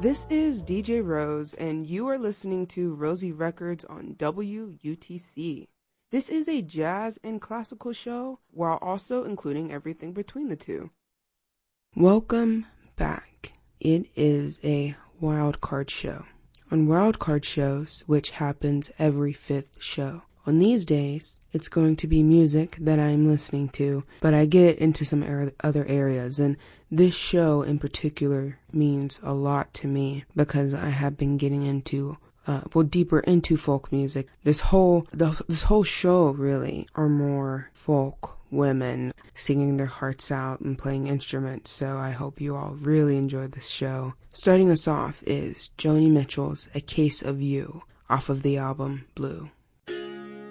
This is DJ Rose, and you are listening to Rosie Records on WUTC. This is a jazz and classical show, while also including everything between the two. Welcome back. It is a wild card show. On wild card shows, which happens every fifth show. On these days, it's going to be music that I'm listening to, but I get into some other areas, and this show in particular means a lot to me because I have been getting into, deeper into folk music. This whole show really are more folk women singing their hearts out and playing instruments, so I hope you all really enjoy this show. Starting us off is Joni Mitchell's A Case of You off of the album Blue.